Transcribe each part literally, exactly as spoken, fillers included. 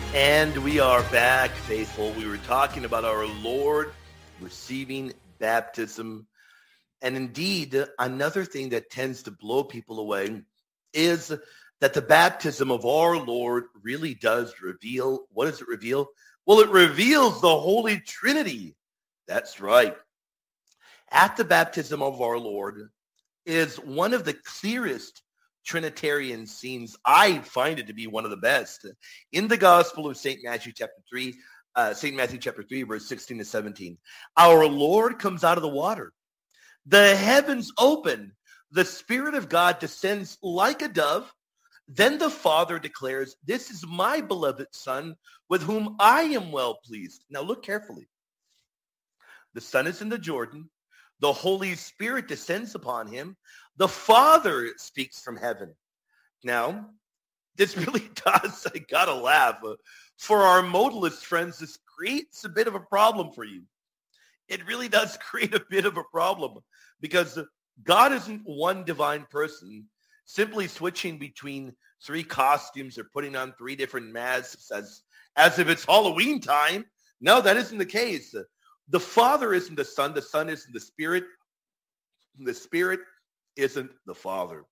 And we are back, faithful. We were talking about our Lord receiving baptism. And indeed, another thing that tends to blow people away is that the baptism of our Lord really does reveal, what does it reveal? Well, it reveals the Holy Trinity. That's right. At the baptism of our Lord is one of the clearest Trinitarian scenes. I find it to be one of the best. In the Gospel of Saint Matthew chapter three, uh, Saint Matthew chapter three, verse sixteen to seventeen, our Lord comes out of the water. The heavens open. The Spirit of God descends like a dove. Then the Father declares, "This is my beloved Son, with whom I am well pleased." Now look carefully. The Son is in the Jordan. The Holy Spirit descends upon him. The Father speaks from heaven. Now, this really does, I gotta laugh. Uh, for our modalist friends, this creates a bit of a problem for you. It really does create a bit of a problem because God isn't one divine person simply switching between three costumes or putting on three different masks as, as if it's Halloween time. No, that isn't the case. The Father isn't the Son. The Son isn't the Spirit. The Spirit isn't the Father.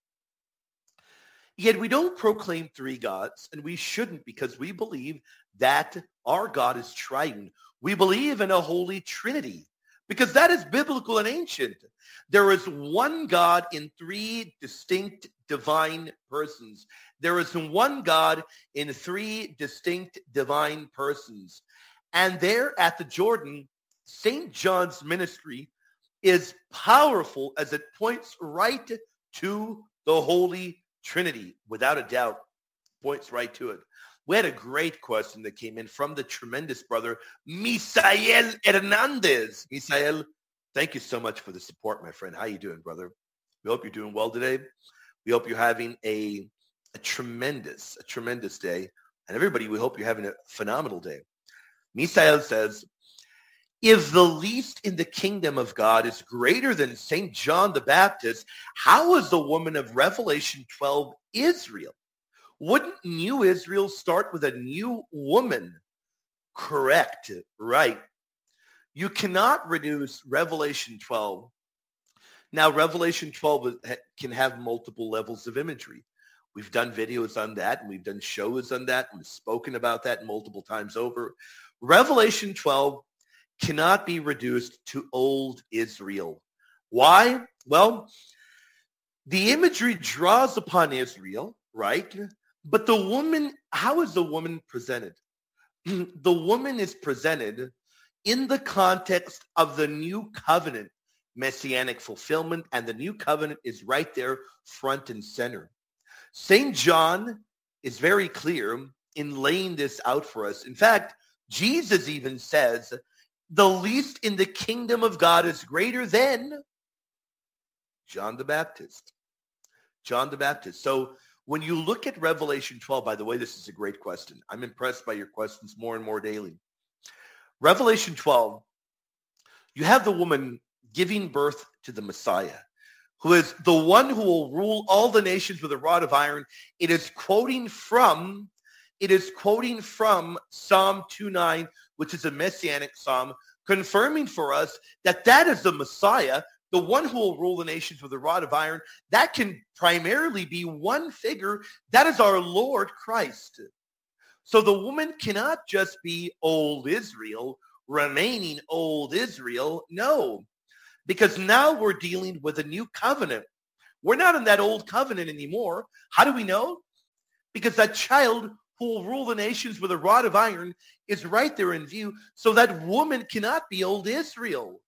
Yet we don't proclaim three gods, and we shouldn't, because we believe that our God is triune. We believe in a holy Trinity because that is biblical and ancient. There is one God in three distinct divine persons. There is one God in three distinct divine persons. And there at the Jordan, Saint John's ministry is powerful as it points right to the Holy Trinity, without a doubt, points right to it. We had a great question that came in from the tremendous brother, Misael Hernandez. Misael, thank you so much for the support, my friend. How you doing, brother? We hope you're doing well today. We hope you're having a, a tremendous, a tremendous day. And everybody, we hope you're having a phenomenal day. Misael says, if the least in the kingdom of God is greater than Saint John the Baptist, how is the woman of Revelation twelve Israel? Wouldn't new Israel start with a new woman? Correct. Right. You cannot reduce Revelation twelve. Now, Revelation twelve can have multiple levels of imagery. We've done videos on that, and we've done shows on that, and we've spoken about that multiple times over. Revelation twelve cannot be reduced to old Israel. Why? Well, the imagery draws upon Israel, right? But the woman, how is the woman presented? The woman is presented in the context of the new covenant messianic fulfillment, and the new covenant is right there front and center. Saint John is very clear in laying this out for us. In fact, Jesus even says, the least in the kingdom of God is greater than John the Baptist. John the Baptist. So when you look at Revelation twelve, by the way, this is a great question. I'm impressed by your questions more and more daily. Revelation twelve, you have the woman giving birth to the Messiah, who is the one who will rule all the nations with a rod of iron. It is quoting from, it is quoting from Psalm two nine, which is a messianic psalm, confirming for us that that is the Messiah, the one who will rule the nations with a rod of iron. That can primarily be one figure. That is our Lord Christ. So the woman cannot just be old Israel, remaining old Israel. No, because now we're dealing with a new covenant. We're not in that old covenant anymore. How do we know? Because that child who will rule the nations with a rod of iron is right there in view. So that woman cannot be old Israel.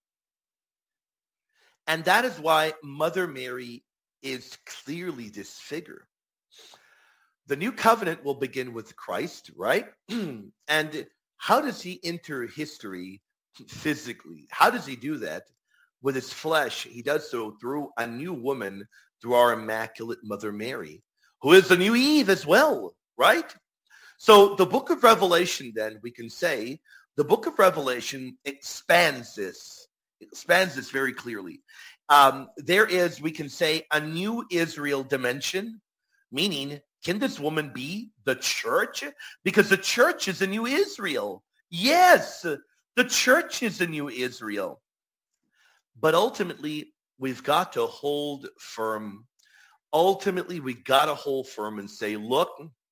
And that is why Mother Mary is clearly this figure. The new covenant will begin with Christ, right? And how does he enter history physically? How does he do that? With his flesh, he does so through a new woman, through our Immaculate Mother Mary, who is the new Eve as well, right? So the book of Revelation, then, we can say, the book of Revelation expands this. It expands this very clearly. Um, there is, we can say, a new Israel dimension, meaning Can this woman be the church? Because the church is a new Israel. Yes, the church is a new Israel. But ultimately, we've got to hold firm. Ultimately, we got to hold firm and say, look,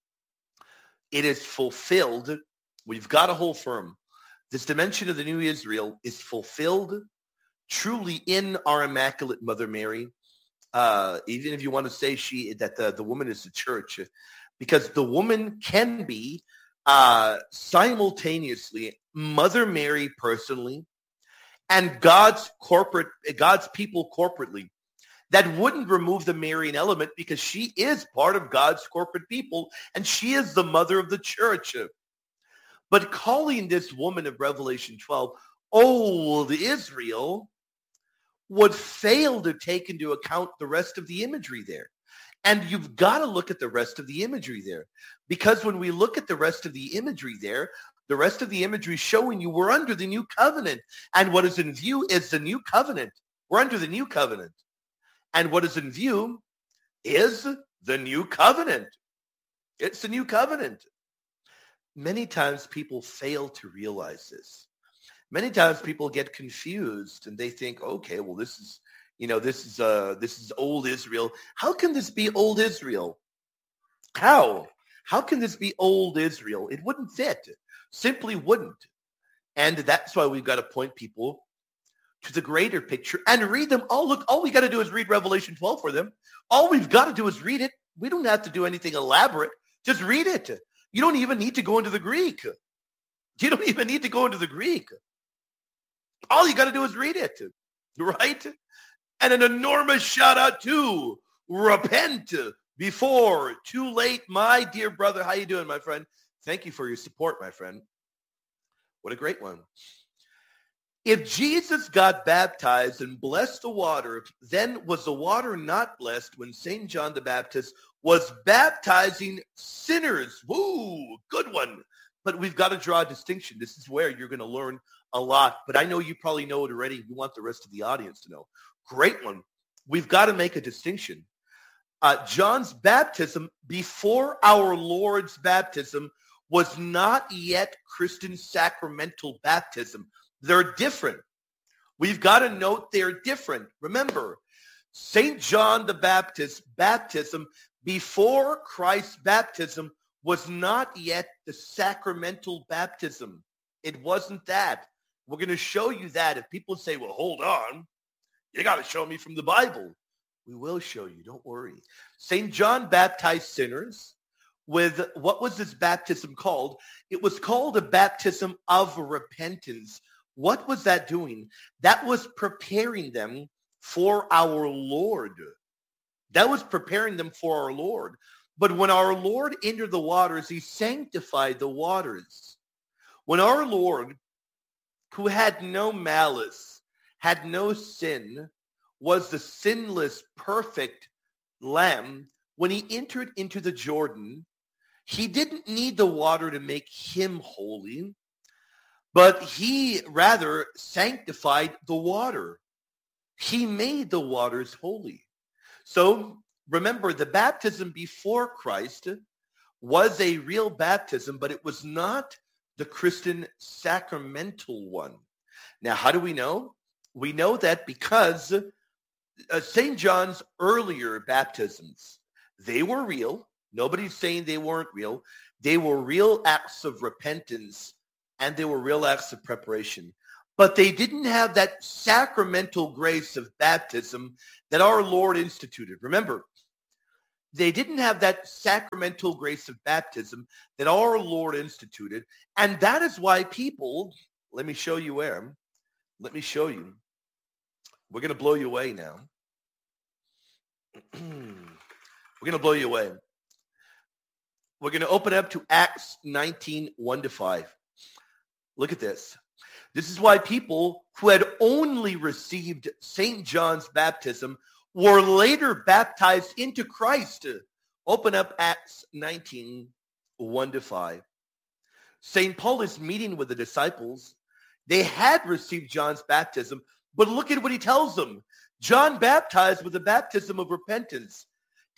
it is fulfilled. We've got to hold firm. This dimension of the new Israel is fulfilled truly in our Immaculate Mother Mary. Uh, even if you want to say she that the, the woman is the church, because the woman can be uh, simultaneously Mother Mary personally and God's corporate, God's people corporately. That wouldn't remove the Marian element because she is part of God's corporate people and she is the mother of the church. But calling this woman of Revelation twelve old Israel would fail to take into account the rest of the imagery there. And you've got to look at the rest of the imagery there. Because when we look at the rest of the imagery there, the rest of the imagery showing you we're under the new covenant. And what is in view is the new covenant. We're under the new covenant. And what is in view is the new covenant. It's the new covenant. Many times people fail to realize this. Many times people get confused and they think, okay, well, this is, you know, this is uh, this is old Israel. How can this be old Israel? How? How can this be old Israel? It wouldn't fit. Simply wouldn't. And that's why we've got to point people to the greater picture and read them. Oh, look, all we got to do is read Revelation twelve for them. All we've got to do is read it. We don't have to do anything elaborate. Just read it. You don't even need to go into the Greek. You don't even need to go into the Greek. All you got to do is read it, right? And an enormous shout out to repent before too late. My dear brother, how you doing, my friend? Thank you for your support, my friend. What a great one. If Jesus got baptized and blessed the water, then was the water not blessed when Saint John the Baptist was baptizing sinners? Woo, good one. But we've got to draw a distinction. This is where you're going to learn a lot. But I know you probably know it already. We want the rest of the audience to know. Great one. We've got to make a distinction. Uh, John's baptism before our Lord's baptism was not yet Christian sacramental baptism. They're different. We've got to note they're different. Remember, Saint John the Baptist's baptism before Christ's baptism was not yet the sacramental baptism. It wasn't that. We're going to show you that. If people say, well, hold on, you got to show me from the Bible. We will show you. Don't worry. Saint John baptized sinners with, what was this baptism called? It was called a baptism of repentance. What was that doing? That was preparing them for our Lord. That was preparing them for our Lord. But when our Lord entered the waters, he sanctified the waters. When our Lord, who had no malice, had no sin, was the sinless, perfect Lamb, when he entered into the Jordan, he didn't need the water to make him holy, but he rather sanctified the water. He made the waters holy. So remember, the baptism before Christ was a real baptism, but it was not the Christian sacramental one. Now, how do we know? We know that because uh, Saint John's earlier baptisms, they were real. Nobody's saying they weren't real. They were real acts of repentance, and they were real acts of preparation. But they didn't have that sacramental grace of baptism that our Lord instituted. Remember, they didn't have that sacramental grace of baptism that our Lord instituted. And that is why people, let me show you where. Let me show you. We're going to blow you away now. We're going to blow you away. We're going to open up to Acts nineteen, one to five. Look at this. This is why people who had only received Saint John's baptism were later baptized into Christ. Open up Acts nineteen, one to five. Saint Paul is meeting with the disciples. They had received John's baptism, but look at what he tells them. John baptized with the baptism of repentance,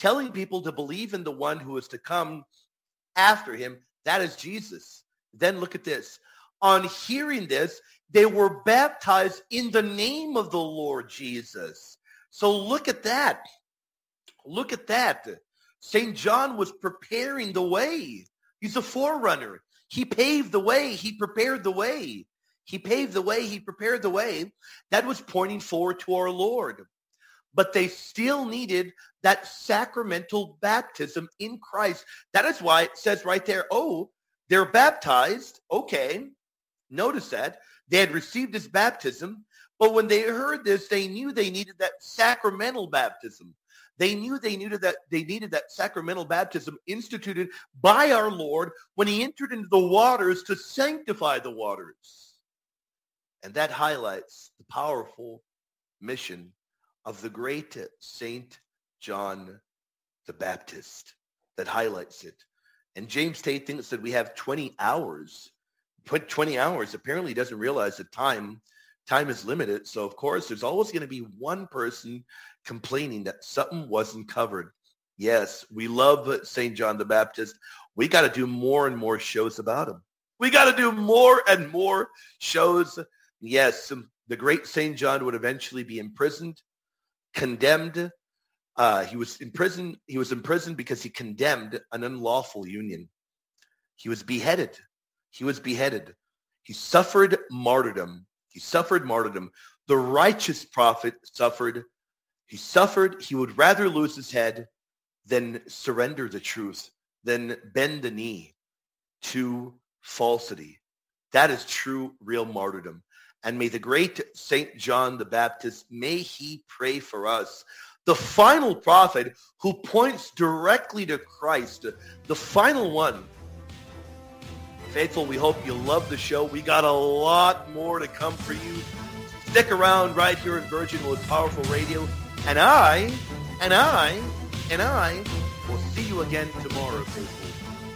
telling people to believe in the one who is to come after him. That is Jesus. Then look at this. On hearing this, they were baptized in the name of the Lord Jesus. So look at that. Look at that. Saint John was preparing the way. He's a forerunner. He paved the way. He prepared the way. He paved the way. He prepared the way. That was pointing forward to our Lord. But they still needed that sacramental baptism in Christ. That is why it says right there, oh, they're baptized. Okay. Notice that. They had received this baptism, but when they heard this, they knew they needed that sacramental baptism. They knew they needed that they needed that sacramental baptism instituted by our Lord when he entered into the waters to sanctify the waters. And that highlights the powerful mission of the great Saint John the Baptist. That highlights it. And James Tate thinks that we have twenty hours. twenty hours. Apparently he doesn't realize that time, time is limited. So, of course, there's always going to be one person complaining that something wasn't covered. Yes, we love Saint John the Baptist. We got to do more and more shows about him. We got to do more and more shows. Yes, the great Saint John would eventually be imprisoned, condemned. Uh, he was in prison. He was imprisoned because he condemned an unlawful union. He was beheaded. He was beheaded. He suffered martyrdom. He suffered martyrdom. The righteous prophet suffered. He suffered. He would rather lose his head than surrender the truth, than bend the knee to falsity. That is true, real martyrdom. And may the great Saint John the Baptist, may he pray for us. The final prophet who points directly to Christ, the final one. Faithful, we hope you love the show. We got a lot more to come for you. Stick around right here in Virgin with Powerful Radio. And I, and I, and I will see you again tomorrow, faithful.